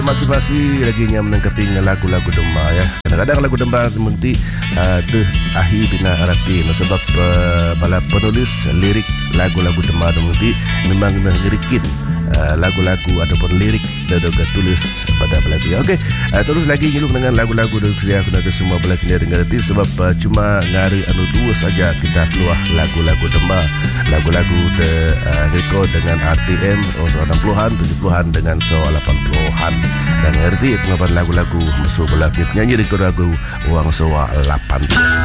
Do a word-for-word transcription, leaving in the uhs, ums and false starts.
Masih-masih lagi yang menangkapi lagu-lagu demba ya. Kadang-kadang lagu demba menti uh, tu ahi bina arti no, sebab uh, bala penulis lirik lagu-lagu demba menti memang ngirikin uh, lagu-lagu ataupun lirik dadoga tulis pada bala dia. Okey, uh, terus lagi nyeluk dengan lagu-lagu dari saya kepada semua bala kini dengarti sebab uh, cuma ngari anu dua saja kita keluar lagu-lagu demba. Lagu-lagu de uh, record dengan R T M oh, enam puluhan, tujuh puluhan dengan so delapan puluhan. Dan ngerti pengapan lagu-lagu musuh belah penyanyi record lagu uang sewa delapan puluh.